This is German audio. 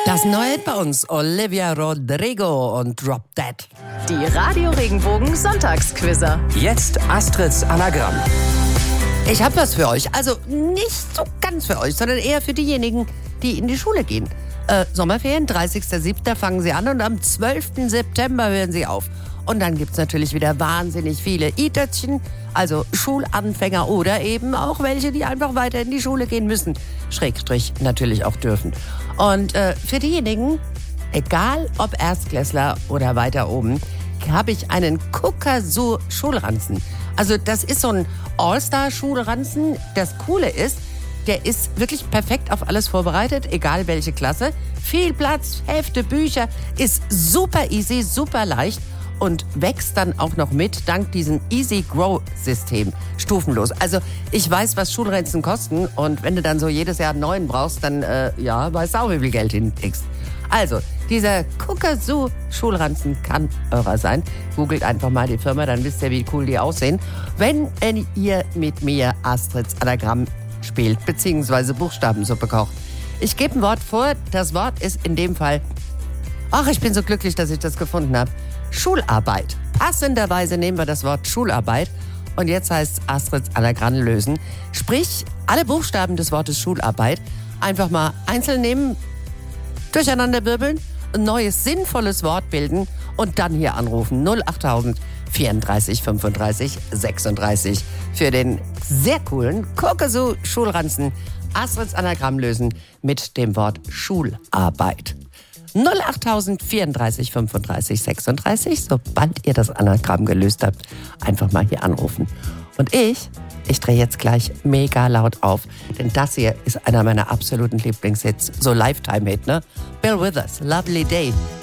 Das Neue bei uns, Olivia Rodrigo und Drop Dead. Die Radio Regenbogen Sonntagsquizzer. Jetzt Astrids Anagramm. Ich habe was für euch. Also nicht so ganz für euch, sondern eher für diejenigen, die in die Schule gehen. Sommerferien, 30.07. fangen sie an und am 12. September hören sie auf. Und dann gibt's natürlich wieder wahnsinnig viele I-Tötzchen, also Schulanfänger oder eben auch welche, die einfach weiter in die Schule gehen müssen. Schrägstrich natürlich auch dürfen. Und für diejenigen, egal ob Erstklässler oder weiter oben, habe ich einen Kuckersoo-Schulranzen. Also das ist so ein All-Star-Schulranzen. Das Coole ist, der ist wirklich perfekt auf alles vorbereitet, egal welche Klasse. Viel Platz, Hefte, Bücher, ist super easy, super leicht und wächst dann auch noch mit, dank diesem Easy Grow System, stufenlos. Also ich weiß, was Schulranzen kosten und wenn du dann so jedes Jahr einen neuen brauchst, dann weißt du auch, wie viel Geld hinlegst. Also, dieser Kuckersoo Schulranzen kann eurer sein. Googelt einfach mal die Firma, dann wisst ihr, wie cool die aussehen. Wenn ihr mit mir Astrids Anagramm spielt, beziehungsweise Buchstabensuppe kocht. Ich gebe ein Wort vor, das Wort ist in dem Fall, ich bin so glücklich, dass ich das gefunden habe, Schularbeit. Passenderweise nehmen wir das Wort Schularbeit und jetzt heißt es Astrids Anagramm lösen. Sprich, alle Buchstaben des Wortes Schularbeit einfach mal einzeln nehmen, durcheinander wirbeln, ein neues sinnvolles Wort bilden und dann hier anrufen 08000 34 35 36 für den sehr coolen Kuckersoo Schulranzen Astrids Anagramm lösen mit dem Wort Schularbeit. 08000 34 35 36, sobald ihr das Anagramm gelöst habt, einfach mal hier anrufen. Und ich drehe jetzt gleich mega laut auf, denn das hier ist einer meiner absoluten Lieblingshits, so Lifetime-Hit, ne? Bill Withers, Lovely Day.